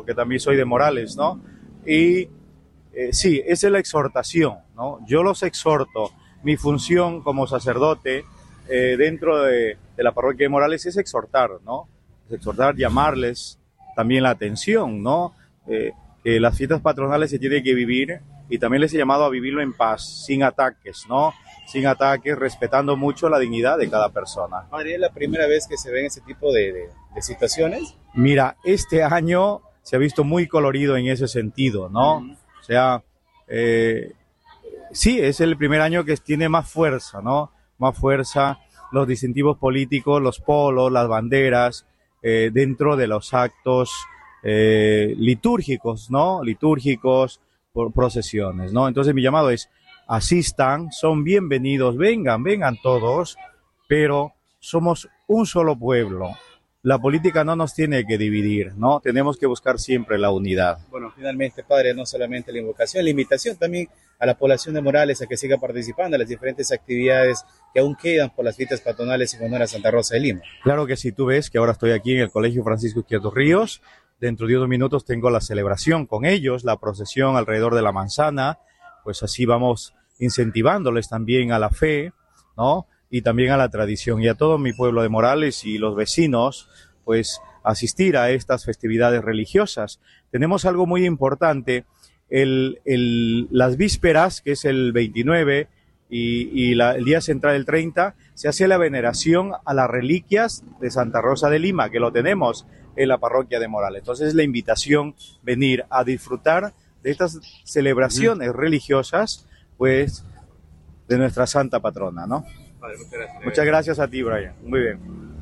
porque también soy de Morales, ¿no? Y sí, esa es la exhortación, ¿no? Yo los exhorto. Mi función como sacerdote dentro de la parroquia de Morales es exhortar, ¿no? Es exhortar, llamarles también la atención, ¿no? Que las fiestas patronales se tienen que vivir y también les he llamado a vivirlo en paz, sin ataques, ¿no? Sin ataques, respetando mucho la dignidad de cada persona. Padre, ¿es la primera vez que se ven ese tipo de situaciones? Mira, este año se ha visto muy colorido en ese sentido, ¿no? O sea, sí, es el primer año que tiene más fuerza, ¿no? Más fuerza, los distintivos políticos, los polos, las banderas, dentro de los actos litúrgicos, ¿no? Litúrgicos, por procesiones, ¿no? Entonces mi llamado es, asistan, son bienvenidos, vengan todos, pero somos un solo pueblo. La política no nos tiene que dividir, ¿no? Tenemos que buscar siempre la unidad. Bueno, finalmente, Padre, no solamente la invocación, la invitación también a la población de Morales a que siga participando en las diferentes actividades que aún quedan por las fiestas patronales en honor a Santa Rosa de Lima. Claro que sí, tú ves que ahora estoy aquí en el Colegio Francisco Izquierdo Ríos. Dentro de unos minutos tengo la celebración con ellos, la procesión alrededor de la manzana. Pues así vamos incentivándoles también a la fe, ¿no? Y también a la tradición, y a todo mi pueblo de Morales y los vecinos, pues asistir a estas festividades religiosas. Tenemos algo muy importante, las vísperas, que es el 29, y el día central, el 30, se hace la veneración a las reliquias de Santa Rosa de Lima, que lo tenemos en la parroquia de Morales. Entonces es la invitación venir a disfrutar de estas celebraciones religiosas, pues, de nuestra santa patrona, ¿no? Padre, muchas gracias. Muchas gracias a ti, Brian. Muy bien.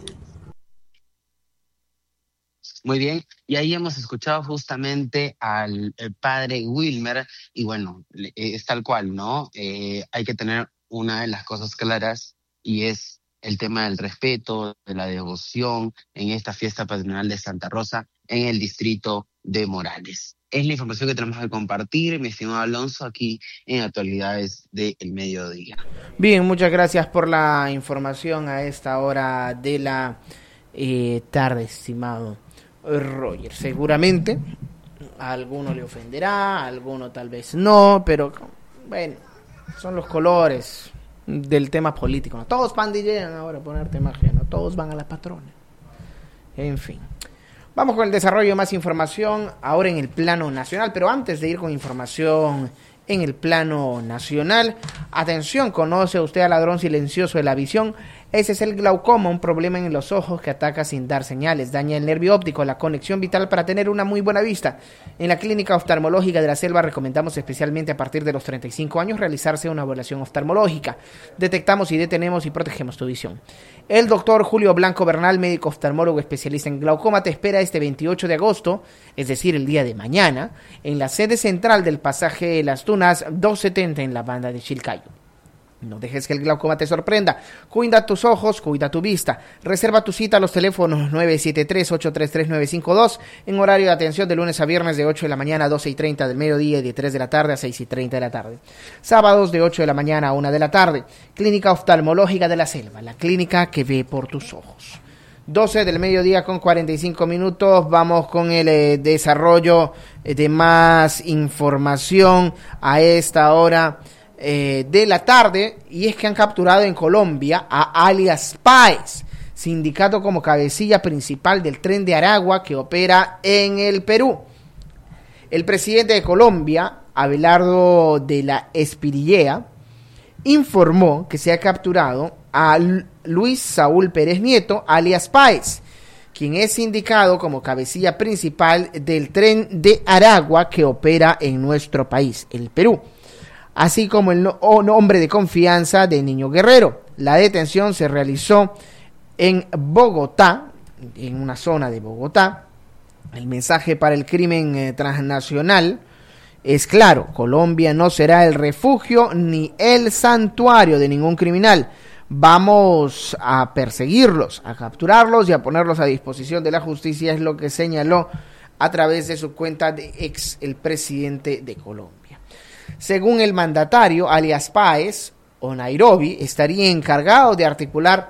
Muy bien, y ahí hemos escuchado justamente al padre Wilmer, y bueno, es tal cual, ¿no? Hay que tener una de las cosas claras, y es el tema del respeto, de la devoción en esta fiesta patronal de Santa Rosa en el distrito de Morales. Es la información que tenemos que compartir, mi estimado Alonso, aquí en Actualidades del Mediodía. Bien, muchas gracias por la información a esta hora de la tarde, estimado Roger. Seguramente a alguno le ofenderá, a alguno tal vez no, pero bueno, son los colores del tema político, ¿no? Todos pandillean ahora, poner tema ajeno, todos van a la patrona. En fin. Vamos con el desarrollo de más información ahora en el plano nacional, pero antes de ir con información en el plano nacional, atención, ¿conoce usted al ladrón silencioso de la visión? Ese es el glaucoma, un problema en los ojos que ataca sin dar señales, daña el nervio óptico, la conexión vital para tener una muy buena vista. En la Clínica Oftalmológica de la Selva recomendamos especialmente a partir de los 35 años realizarse una evaluación oftalmológica. Detectamos y detenemos y protegemos tu visión. El doctor Julio Blanco Bernal, médico oftalmólogo especialista en glaucoma, te espera este 28 de agosto, es decir, el día de mañana, en la sede central del pasaje Las Tunas 270 en la banda de Chilcayo. No dejes que el glaucoma te sorprenda. Cuida tus ojos, cuida tu vista. Reserva tu cita a los teléfonos 973-833-952 en horario de atención de lunes a viernes de 8 de la mañana a 12:30 del mediodía y de 3 de la tarde a 6:30 de la tarde. Sábados de 8 de la mañana a 1 de la tarde. Clínica Oftalmológica de la Selva, la clínica que ve por tus ojos. 12 del mediodía con 45 minutos. Vamos con el desarrollo de más información a esta hora de la tarde, y es que han capturado en Colombia a alias Páez, sindicato como cabecilla principal del Tren de Aragua que opera en el Perú. El presidente de Colombia, Abelardo de la Espirillea, informó que se ha capturado a Luis Saúl Pérez Nieto, alias Páez, quien es indicado como cabecilla principal del Tren de Aragua que opera en nuestro país, el Perú, así como el hombre de confianza de Niño Guerrero. La detención se realizó en Bogotá, en una zona de Bogotá. El mensaje para el crimen transnacional es claro: Colombia no será el refugio ni el santuario de ningún criminal. Vamos a perseguirlos, a capturarlos y a ponerlos a disposición de la justicia, es lo que señaló a través de su cuenta de ex el presidente de Colombia. Según el mandatario, alias Páez o Nairobi estaría encargado de articular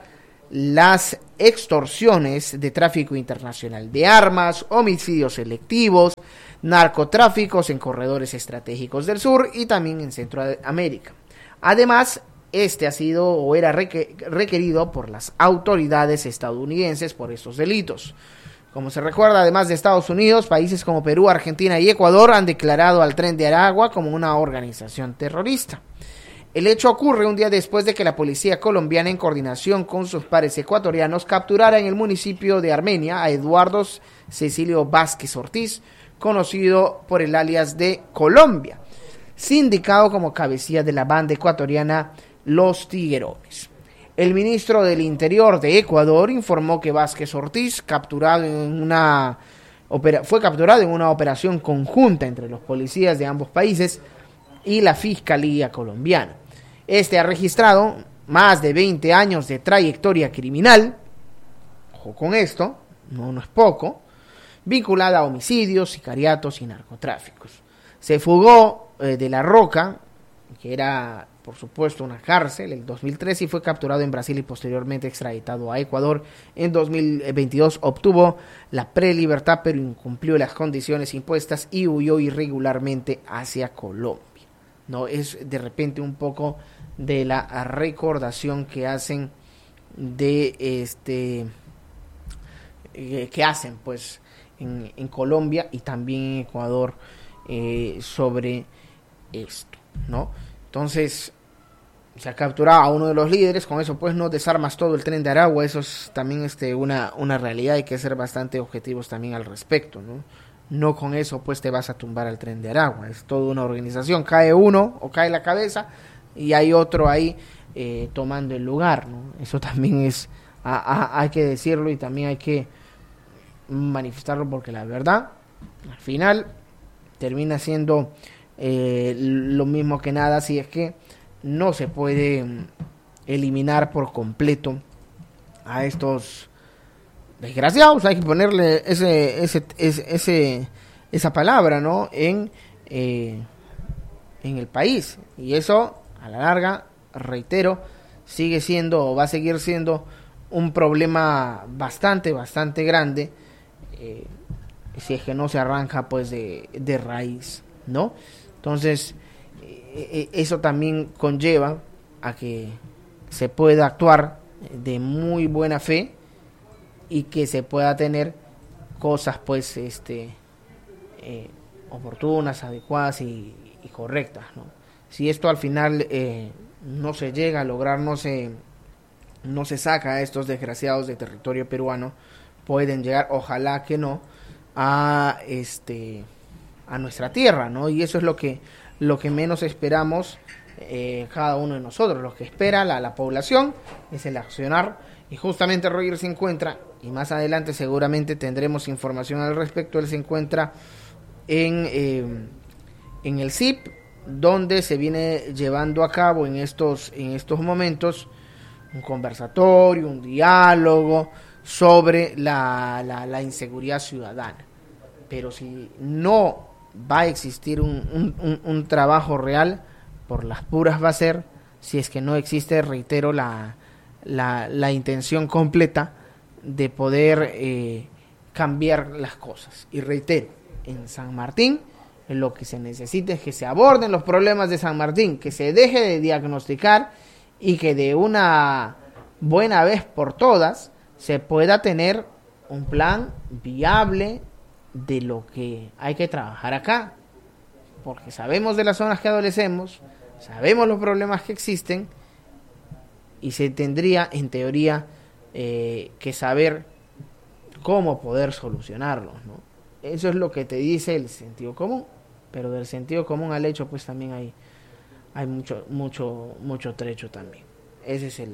las extorsiones de tráfico internacional de armas, homicidios selectivos, narcotráficos en corredores estratégicos del sur y también en Centroamérica. Además, este ha sido o era requerido por las autoridades estadounidenses por estos delitos. Como se recuerda, además de Estados Unidos, países como Perú, Argentina y Ecuador han declarado al Tren de Aragua como una organización terrorista. El hecho ocurre un día después de que la policía colombiana, en coordinación con sus pares ecuatorianos, capturara en el municipio de Armenia a Eduardo Cecilio Vázquez Ortiz, conocido por el alias de Colombia, sindicado como cabecilla de la banda ecuatoriana Los Tiguerones. El ministro del Interior de Ecuador informó que Vázquez Ortiz fue capturado en una operación conjunta entre los policías de ambos países y la Fiscalía colombiana. Este ha registrado más de 20 años de trayectoria criminal, ojo con esto, no es poco, vinculada a homicidios, sicariatos y narcotráficos. Se fugó de La Roca, que era por supuesto una cárcel, en 2013, y fue capturado en Brasil y posteriormente extraditado a Ecuador. En 2022 obtuvo la prelibertad, pero incumplió las condiciones impuestas y huyó irregularmente hacia Colombia. No es de repente un poco de la recordación que hacen de que hacen pues en Colombia y también en Ecuador sobre esto, ¿no? Entonces se ha capturado a uno de los líderes. Con eso pues no desarmas todo el Tren de Aragua. Eso es también una realidad. Hay que ser bastante objetivos también al respecto, ¿no? No con eso pues te vas a tumbar al Tren de Aragua. Es toda una organización. Cae uno o cae la cabeza y hay otro ahí tomando el lugar, ¿no? Eso también es hay que decirlo y también hay que manifestarlo, porque la verdad al final termina siendo lo mismo que nada, si es que no se puede eliminar por completo a estos desgraciados. Hay que ponerle esa palabra, ¿no? en el país, y eso a la larga, reitero, sigue siendo o va a seguir siendo un problema bastante grande, si es que no se arranca pues de raíz, ¿no? Entonces eso también conlleva a que se pueda actuar de muy buena fe y que se pueda tener cosas pues oportunas, adecuadas y correctas, ¿no? Si esto al final no se llega a lograr, no se saca a estos desgraciados de territorio peruano, pueden llegar, ojalá que no, a nuestra tierra, ¿no? Y eso es lo que menos esperamos cada uno de nosotros. Lo que espera la población es el accionar, y justamente Roger se encuentra, y más adelante seguramente tendremos información al respecto. Él se encuentra en el CIP, donde se viene llevando a cabo en estos momentos un conversatorio, un diálogo sobre la inseguridad ciudadana. Pero si no va a existir un trabajo real, por las puras va a ser, si es que no existe, reitero, la intención completa de poder cambiar las cosas. Y reitero, en San Martín lo que se necesita es que se aborden los problemas de San Martín, que se deje de diagnosticar y que de una buena vez por todas se pueda tener un plan viable de lo que hay que trabajar acá, porque sabemos de las zonas que adolecemos, sabemos los problemas que existen, y se tendría en teoría que saber cómo poder solucionarlos, ¿no? Eso es lo que te dice el sentido común, pero del sentido común al hecho pues también hay mucho trecho también. Ese es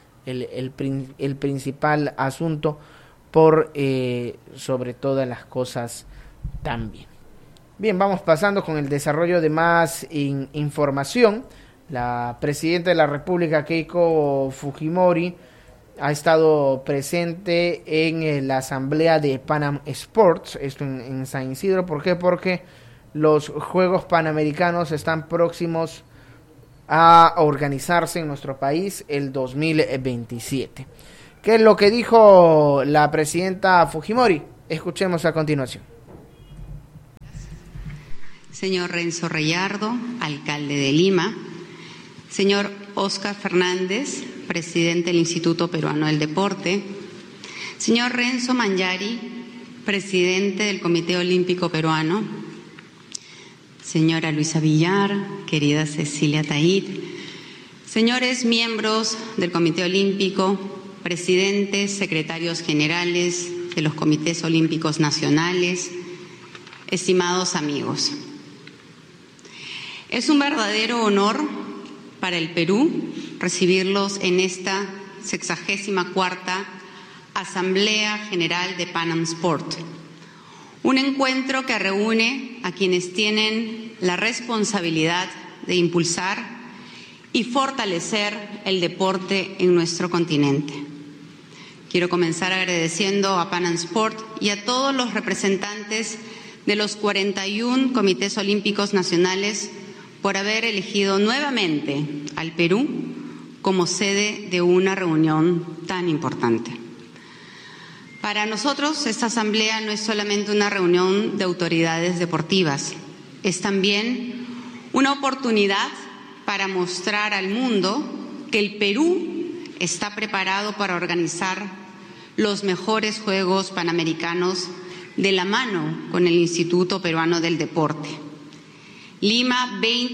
el principal asunto por sobre todas las cosas también. Bien, vamos pasando con el desarrollo de más información. La presidenta de la República, Keiko Fujimori, ha estado presente en la asamblea de Panam Sports, esto en San Isidro. ¿Por qué? Porque los Juegos Panamericanos están próximos a organizarse en nuestro país el 2027. ¿Qué es lo que dijo la presidenta Fujimori? Escuchemos a continuación. Señor Renzo Reyardo, alcalde de Lima. Señor Óscar Fernández, presidente del Instituto Peruano del Deporte. Señor Renzo Mangiari, presidente del Comité Olímpico Peruano. Señora Luisa Villar, querida Cecilia Taid. Señores miembros del Comité Olímpico, presidentes, secretarios generales de los comités olímpicos nacionales, estimados amigos. Es un verdadero honor para el Perú recibirlos en esta 64ª Asamblea General de Pan Am Sport, un encuentro que reúne a quienes tienen la responsabilidad de impulsar y fortalecer el deporte en nuestro continente. Quiero comenzar agradeciendo a Pan Am Sport y a todos los representantes de los 41 comités olímpicos nacionales por haber elegido nuevamente al Perú como sede de una reunión tan importante. Para nosotros, esta asamblea no es solamente una reunión de autoridades deportivas, es también una oportunidad para mostrar al mundo que el Perú está preparado para organizar los mejores Juegos Panamericanos de la mano con el Instituto Peruano del Deporte. Lima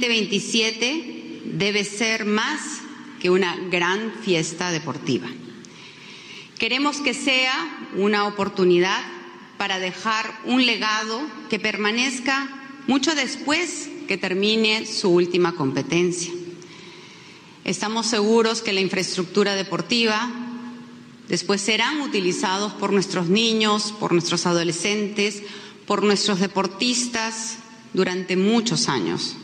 2027 debe ser más que una gran fiesta deportiva. Queremos que sea una oportunidad para dejar un legado que permanezca mucho después que termine su última competencia. Estamos seguros que la infraestructura deportiva después serán utilizados por nuestros niños, por nuestros adolescentes, por nuestros deportistas durante muchos años.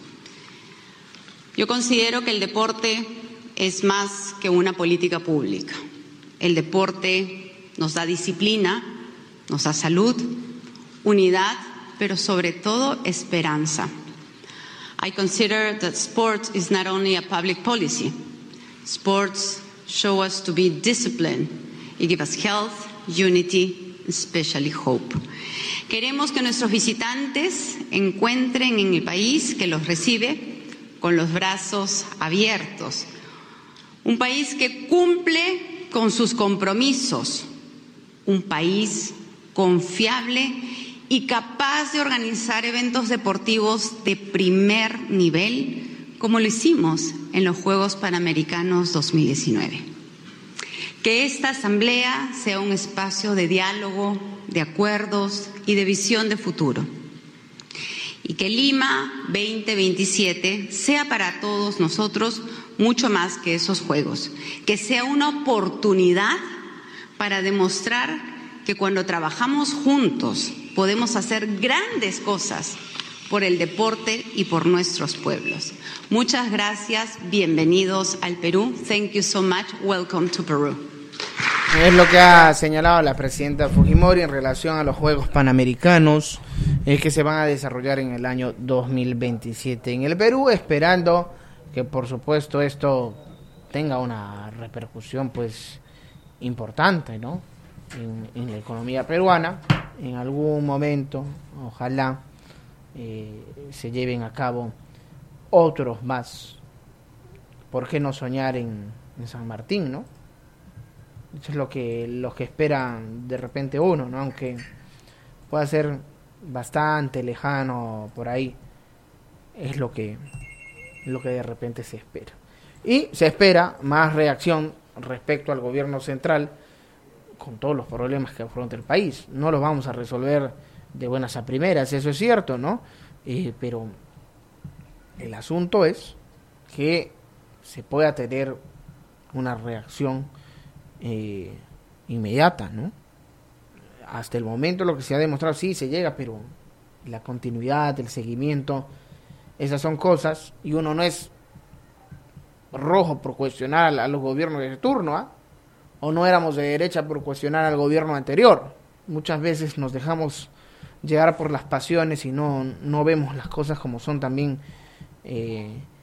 Yo considero que el deporte es más que una política pública. El deporte nos da disciplina, nos da salud, unidad, pero sobre todo esperanza. I consider that sports is not only a public policy. Sports show us to be disciplined. It gives us health, unity, especially hope. Queremos que nuestros visitantes encuentren en el país que los recibe con los brazos abiertos. Un país que cumple con sus compromisos. Un país confiable y capaz de organizar eventos deportivos de primer nivel, como lo hicimos en los Juegos Panamericanos 2019. Que esta asamblea sea un espacio de diálogo, de acuerdos y de visión de futuro. Y que Lima 2027 sea para todos nosotros mucho más que esos Juegos. Que sea una oportunidad para demostrar que cuando trabajamos juntos podemos hacer grandes cosas por el deporte y por nuestros pueblos. Muchas gracias, bienvenidos al Perú. Thank you so much. Welcome to Peru. Es lo que ha señalado la presidenta Fujimori en relación a los Juegos Panamericanos que se van a desarrollar en el año 2027 en el Perú, esperando que por supuesto esto tenga una repercusión pues importante, ¿no? En la economía peruana. En algún momento, ojalá se lleven a cabo otros más. ¿Por qué no soñar en San Martín, no? Eso es lo que espera de repente uno, ¿no? Aunque pueda ser bastante lejano por ahí, es lo que de repente se espera. Y se espera más reacción respecto al gobierno central con todos los problemas que afronta el país. No los vamos a resolver de buenas a primeras, eso es cierto, ¿no? Pero el asunto es que se pueda tener una reacción inmediata, ¿no? Hasta el momento lo que se ha demostrado, sí, se llega, pero la continuidad, el seguimiento, esas son cosas, y uno no es rojo por cuestionar a los gobiernos de turno, ¿ah? O no éramos de derecha por cuestionar al gobierno anterior. Muchas veces nos dejamos llegar por las pasiones y no vemos las cosas como son también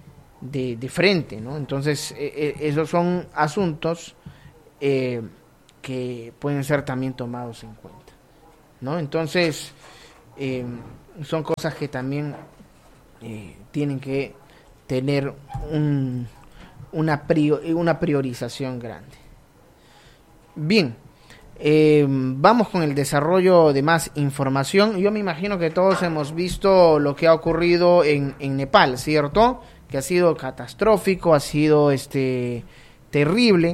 de frente, ¿no? Entonces, esos son asuntos que pueden ser también tomados en cuenta, ¿no? Entonces, son cosas que también tienen que tener una priorización grande. Bien, vamos con el desarrollo de más información. Yo me imagino que todos hemos visto lo que ha ocurrido en Nepal, ¿cierto? Que ha sido catastrófico, ha sido terrible,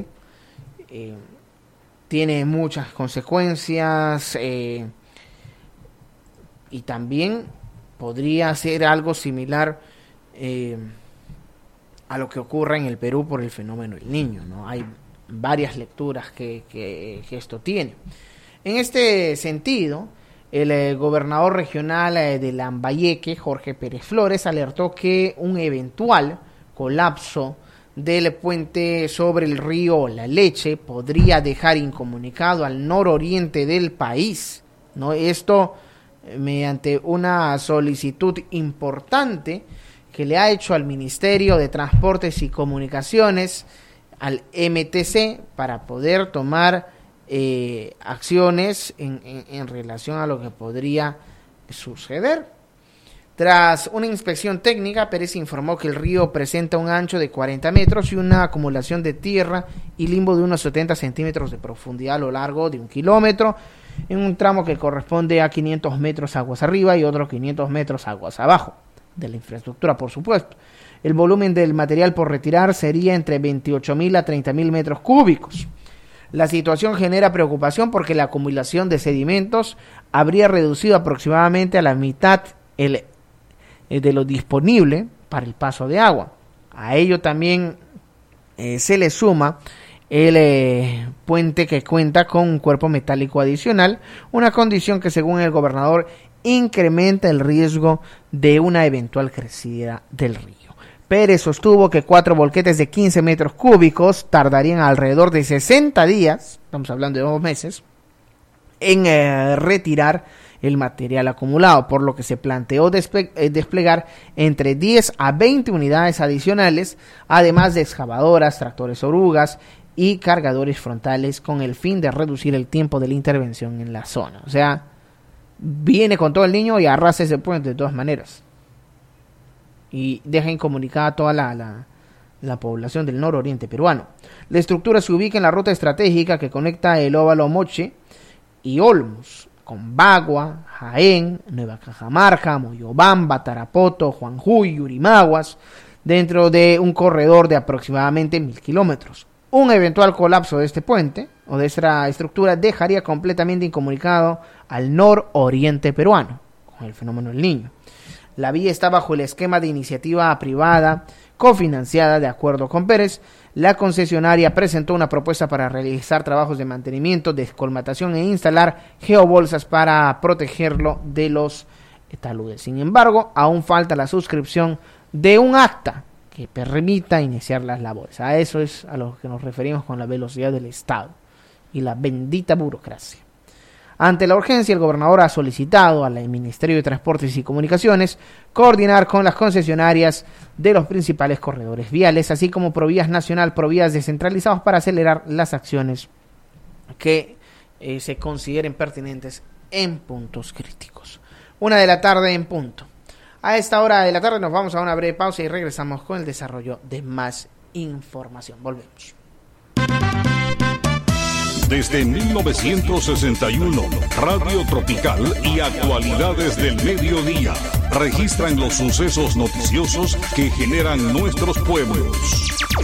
tiene muchas consecuencias, y también podría ser algo similar a lo que ocurre en el Perú por el fenómeno del Niño, ¿no? Hay varias lecturas que esto tiene. En este sentido, el gobernador regional de Lambayeque, Jorge Pérez Flores, alertó que un eventual colapso del puente sobre el río La Leche podría dejar incomunicado al nororiente del país, ¿no? Esto mediante una solicitud importante que le ha hecho al Ministerio de Transportes y Comunicaciones, al MTC, para poder tomar acciones en relación a lo que podría suceder. Tras una inspección técnica, Pérez informó que el río presenta un ancho de 40 metros y una acumulación de tierra y limbo de unos 70 centímetros de profundidad a lo largo de 1 kilómetro, en un tramo que corresponde a 500 metros aguas arriba y otros 500 metros aguas abajo de la infraestructura, por supuesto. El volumen del material por retirar sería entre 28.000 a 30.000 metros cúbicos. La situación genera preocupación porque la acumulación de sedimentos habría reducido aproximadamente a la mitad de lo disponible para el paso de agua. A ello también se le suma el puente que cuenta con un cuerpo metálico adicional, una condición que, según el gobernador, incrementa el riesgo de una eventual crecida del río. Pérez sostuvo que 4 volquetes de 15 metros cúbicos tardarían alrededor de 60 días, estamos hablando de 2 meses, en retirar el material acumulado, por lo que se planteó desplegar entre 10 a 20 unidades adicionales, además de excavadoras, tractores orugas y cargadores frontales, con el fin de reducir el tiempo de la intervención en la zona. O sea, viene con todo el niño y arrasa ese puente de todas maneras. Y deja incomunicada a toda la población del nororiente peruano. La estructura se ubica en la ruta estratégica que conecta el óvalo Moche y Olmos, con Bagua, Jaén, Nueva Cajamarca, Moyobamba, Tarapoto, Juanjuy, Yurimaguas, dentro de un corredor de aproximadamente 1.000 kilómetros. Un eventual colapso de este puente o de esta estructura dejaría completamente incomunicado al nororiente peruano con el fenómeno del Niño. La vía está bajo el esquema de iniciativa privada cofinanciada. De acuerdo con Pérez, la concesionaria presentó una propuesta para realizar trabajos de mantenimiento, descolmatación e instalar geobolsas para protegerlo de los taludes. Sin embargo, aún falta la suscripción de un acta que permita iniciar las labores. A eso es a lo que nos referimos con la velocidad del Estado y la bendita burocracia. Ante la urgencia, el gobernador ha solicitado al Ministerio de Transportes y Comunicaciones coordinar con las concesionarias de los principales corredores viales, así como Provías Nacional, Provías descentralizados, para acelerar las acciones que se consideren pertinentes en puntos críticos. 1:00 p.m. en punto. A esta hora de la tarde nos vamos a una breve pausa y regresamos con el desarrollo de más información. Volvemos. Desde 1961, Radio Tropical y Actualidades del Mediodía registran los sucesos noticiosos que generan nuestros pueblos.